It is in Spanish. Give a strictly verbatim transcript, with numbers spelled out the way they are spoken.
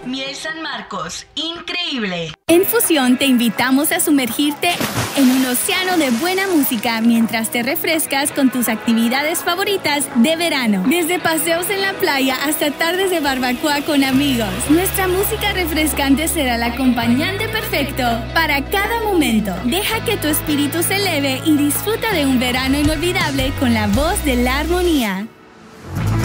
Miel San Marcos, increíble. En Fusión te invitamos a sumergirte en un océano de buena música mientras te refrescas con tus actividades favoritas de verano. Desde paseos en la playa hasta tardes de barbacoa con amigos. Nuestra música refrescante será el acompañante perfecto para cada momento. Deja que tu espíritu se eleve y disfruta de un verano inolvidable con la voz de la armonía.